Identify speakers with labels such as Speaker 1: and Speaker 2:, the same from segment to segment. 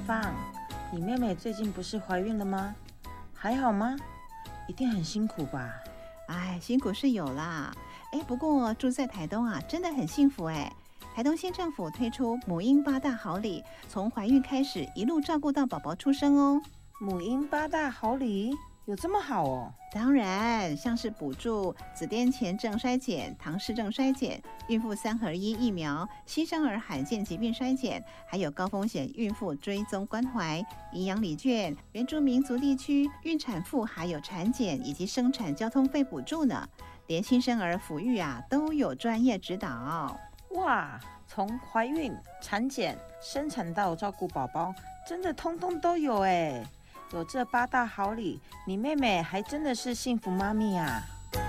Speaker 1: 芳，你妹妹最近不是怀孕了吗？还好吗？一定很辛苦吧？
Speaker 2: 哎，辛苦是有啦。不过住在台东啊，真的很幸福哎。台东县政府推出母婴8大好礼，从怀孕开始一路照顾到宝宝出生哦。
Speaker 1: 母婴8大好礼有这么好哦？
Speaker 2: 当然，像是补助子癫前症筛检、唐氏症筛检、孕妇3合1疫苗、新生儿罕见疾病筛检，还有高风险孕妇追踪关怀、营养礼券、原住民族地区孕产妇还有产检以及生产交通费补助呢。连新生儿抚育啊都有专业指导。
Speaker 1: 哇，从怀孕、产检、生产到照顾宝宝，真的通通都有哎！有这8大好礼，你妹妹还真的是幸福妈咪啊！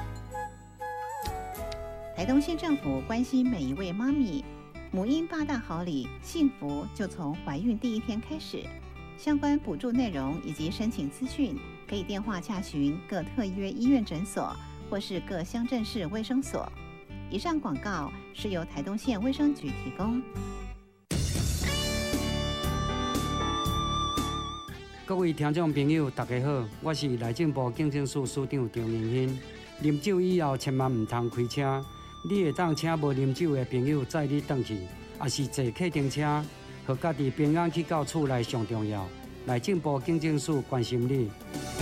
Speaker 2: 台东县政府关心每一位妈咪，母婴8大好礼，幸福就从怀孕第1天开始。相关补助内容以及申请资讯，可以电话洽询各特约医院诊所或是各乡镇市卫生所。以上广告是由台东县卫生局提供。
Speaker 3: 各位听众朋友，大家好，我是内政部警政署署长张明兴。啉酒以后，千万唔通开车。你会当请无啉酒的朋友载你返去，也是坐客停车，互家己平安去到厝内上重要。内政部警政署关心你。